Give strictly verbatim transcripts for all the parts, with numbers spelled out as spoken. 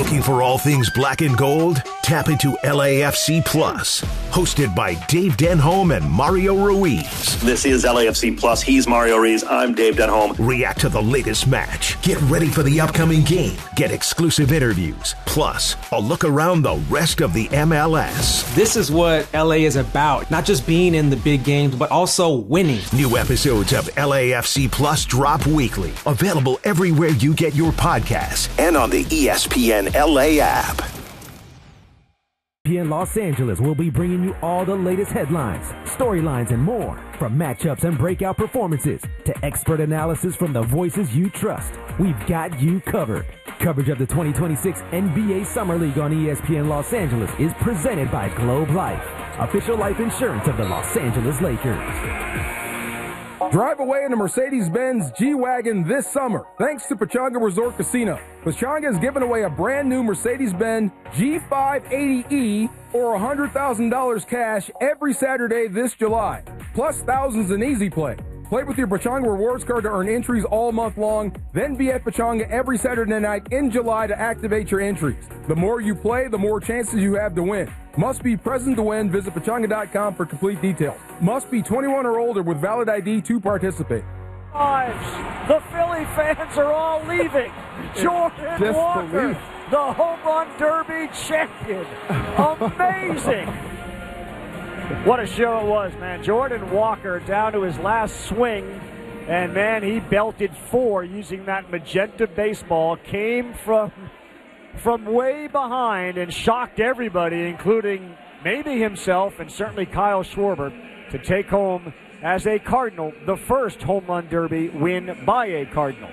Looking for all things black and gold? Tap into L A F C Plus, hosted by Dave Denholm and Mario Ruiz. This is L A F C Plus. He's Mario Ruiz. I'm Dave Denholm. React to the latest match. Get ready for the upcoming game. Get exclusive interviews. Plus, a look around the rest of the M L S. This is what L A is about. Not just being in the big games, but also winning. New episodes of L A F C Plus drop weekly. Available everywhere you get your podcasts and on the E S P N L A app. E S P N Los Angeles will be bringing you all the latest headlines, storylines, and more. From matchups and breakout performances to expert analysis from the voices you trust, we've got you covered. Coverage of the twenty twenty-six N B A Summer League on E S P N Los Angeles is presented by Globe Life, official life insurance of the Los Angeles Lakers. Drive away in a Mercedes-Benz G-Wagon this summer, thanks to Pechanga Resort Casino. Pechanga is giving away a brand new Mercedes-Benz G five eighty E or one hundred thousand dollars cash every Saturday this July, plus thousands in Easy Play. Play with your Pechanga Rewards card to earn entries all month long, then be at Pechanga every Saturday night in July to activate your entries. The more you play, the more chances you have to win. Must be present to win. Visit Pechanga dot com for complete details. Must be twenty-one or older with valid I D to participate. The Philly fans are all leaving. Jordan Walker, the home run derby champion. Amazing. What a show it was, man. Jordan Walker down to his last swing, and, man, he belted four using that magenta baseball. Came from from way behind and shocked everybody, including maybe himself and certainly Kyle Schwarber, to take home, as a Cardinal, the first home run derby win by a Cardinal.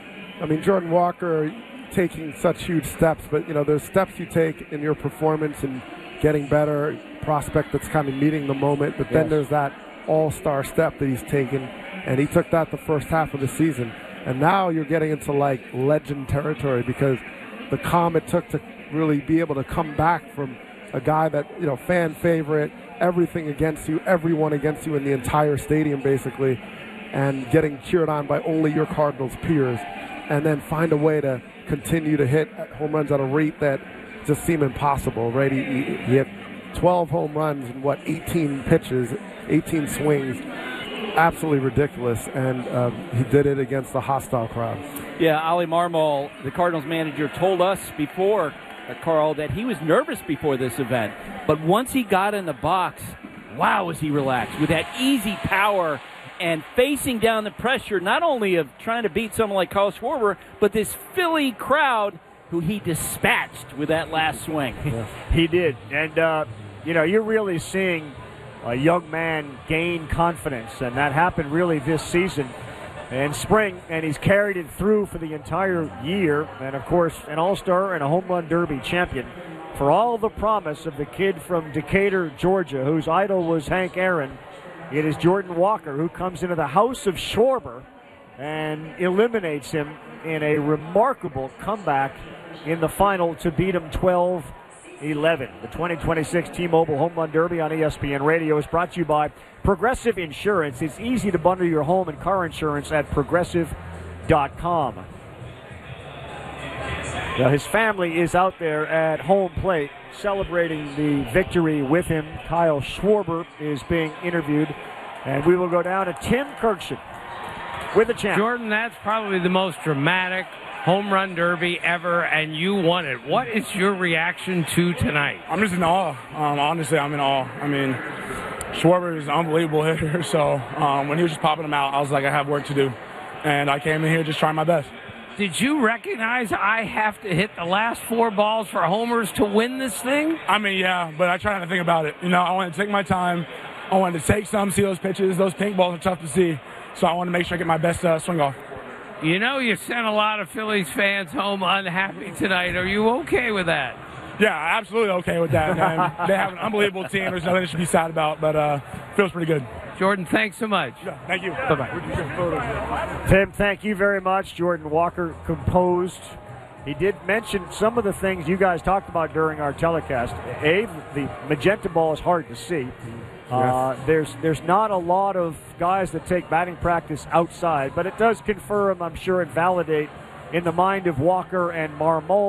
I mean, Jordan Walker taking such huge steps, but, you know, there's steps you take in your performance and getting better, prospect that's kind of meeting the moment, but then yes. there's that all-star step that he's taken, and he took that the first half of the season. And now you're getting into, like, legend territory because the calm it took to really be able to come back from a guy that, you know, fan favorite, everything against you, everyone against you in the entire stadium basically, and getting cheered on by only your Cardinals peers, and then find a way to continue to hit home runs at a rate that just seemed impossible, right? He, he, he hit twelve home runs in, what, eighteen pitches, eighteen swings. Absolutely ridiculous, and uh, he did it against a hostile crowd. Yeah, Oli Marmol, the Cardinals manager, told us before, uh, Carl, that he was nervous before this event. But once he got in the box, wow, was he relaxed with that easy power and facing down the pressure, not only of trying to beat someone like Kyle Schwarber, but this Philly crowd who he dispatched with that last swing. Yeah. He did. And, uh, you know, you're really seeing a young man gain confidence, and that happened really this season in spring, and he's carried it through for the entire year, and of course an all-star and a home run derby champion. For all the promise of the kid from Decatur, Georgia, whose idol was Hank Aaron, it is Jordan Walker who comes into the house of Schwarber and eliminates him in a remarkable comeback in the final to beat him twelve eleven. The twenty twenty-six T-Mobile Home Run Derby on E S P N Radio is brought to you by Progressive Insurance. It's easy to bundle your home and car insurance at progressive dot com. Now his family is out there at home plate celebrating the victory with him. Kyle Schwarber is being interviewed, and we will go down to Tim Kirkshin with the champ. Jordan, that's probably the most dramatic home run derby ever, and you won it. What is your reaction to tonight? I'm just in awe. Um, honestly, I'm in awe. I mean, Schwarber is an unbelievable hitter, so um, when he was just popping them out, I was like, I have work to do. And I came in here just trying my best. Did you recognize I have to hit the last four balls for homers to win this thing? I mean, yeah, but I try not to think about it. You know, I wanted to take my time. I wanted to take some, see those pitches. Those pink balls are tough to see, so I want to make sure I get my best uh, swing off. You know you sent a lot of Phillies fans home unhappy tonight. Are you okay with that? Yeah, absolutely okay with that, man. They have an unbelievable team. There's nothing to should be sad about, but uh, feels pretty good. Jordan, thanks so much. Yeah, thank you. Bye-bye. Tim, thank you very much. Jordan Walker composed. He did mention some of the things you guys talked about during our telecast. A, the magenta ball is hard to see. Uh, there's there's not a lot of guys that take batting practice outside, but it does confirm, I'm sure, and validate in the mind of Walker and Marmol